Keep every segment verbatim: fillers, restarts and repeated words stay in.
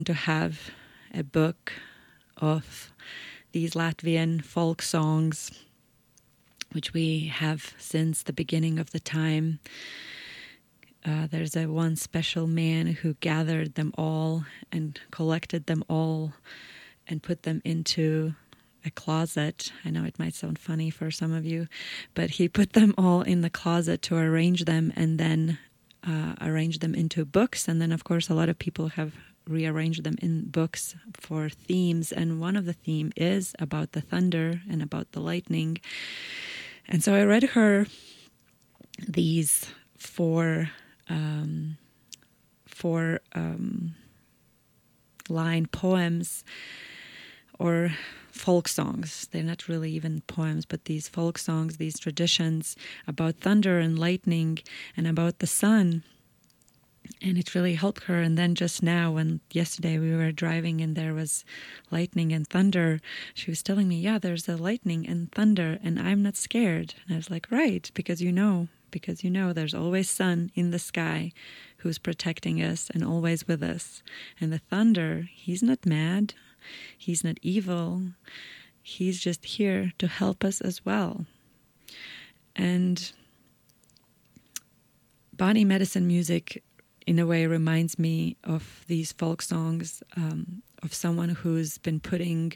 to have a book of these Latvian folk songs, which we have since the beginning of the time. Uh, there's a one special man who gathered them all and collected them all and put them into a closet. I know it might sound funny for some of you, but he put them all in the closet to arrange them and then uh, arrange them into books. And then, of course, a lot of people have rearranged them in books for themes. And one of the theme is about the thunder and about the lightning. And so I read her these four um, four um, line poems or folk songs. They're not really even poems, but these folk songs, these traditions about thunder and lightning and about the sun. And it really helped her. And then just now, when yesterday we were driving and there was lightning and thunder, she was telling me, yeah, there's a lightning and thunder and I'm not scared. And I was like, right, because you know, because you know there's always sun in the sky who's protecting us and always with us. And the thunder, he's not mad. He's not evil. He's just here to help us as well. And body medicine music, in a way, reminds me of these folk songs, um, of someone who's been putting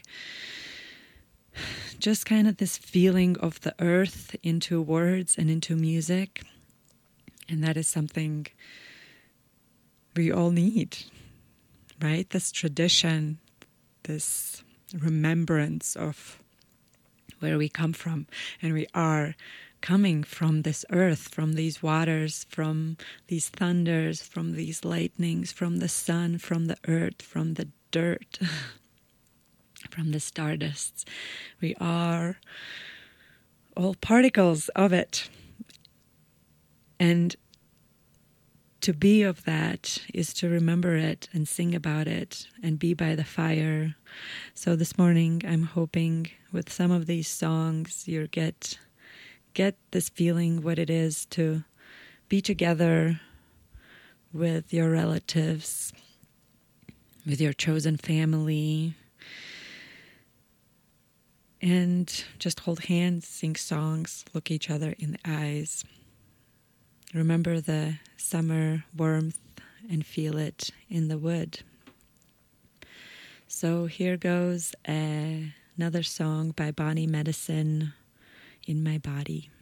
just kind of this feeling of the earth into words and into music. And that is something we all need, right? This tradition, this remembrance of where we come from. And we are coming from this earth, from these waters, from these thunders, from these lightnings, from the sun, from the earth, from the dirt, from the stardusts. We are all particles of it. And to be of that is to remember it and sing about it and be by the fire. So this morning I'm hoping with some of these songs you get get this feeling what it is to be together with your relatives, with your chosen family, and just hold hands, sing songs, look each other in the eyes. Remember the summer warmth and feel it in the wood. So here goes a, another song by Body Medicine, In My Body.